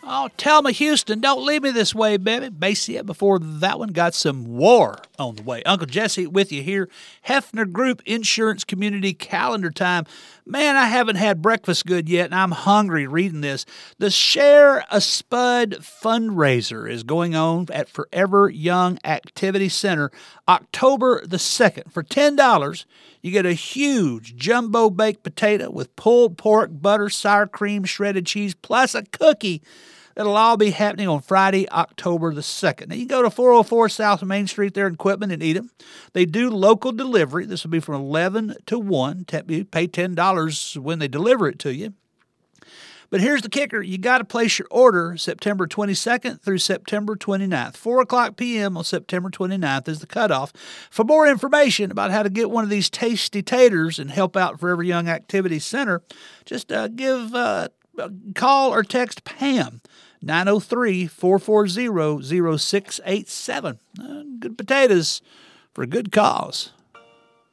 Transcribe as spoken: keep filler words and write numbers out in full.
Oh, Telma Houston, don't leave me this way, baby. Basie before that one got some war on the way. Uncle Jesse with you here. Hefner Group Insurance Community Calendar Time. Man, I haven't had breakfast good yet, and I'm hungry reading this. The Share a Spud fundraiser is going on at Forever Young Activity Center October the second. For ten dollars, you get a huge jumbo baked potato with pulled pork, butter, sour cream, shredded cheese, plus a cookie. That'll all be happening on Friday, October the second. Now, you can go to four oh four South Main Street there in Quitman and eat them. They do local delivery. This will be from eleven to one. You pay ten dollars when they deliver it to you. But here's the kicker. You got to place your order September twenty-second through September twenty-ninth. four o'clock p.m. on September twenty-ninth is the cutoff. For more information about how to get one of these tasty taters and help out Forever Young Activity Center, just uh, give uh, call or text Pam. nine oh three, four four zero, zero six eight seven. Uh, good potatoes for a good cause.